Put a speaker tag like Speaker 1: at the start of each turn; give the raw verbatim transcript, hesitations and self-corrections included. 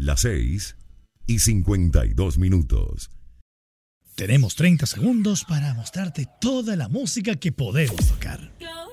Speaker 1: Las seis y cincuenta y dos minutos.
Speaker 2: Tenemos treinta segundos para mostrarte toda la música que podemos tocar.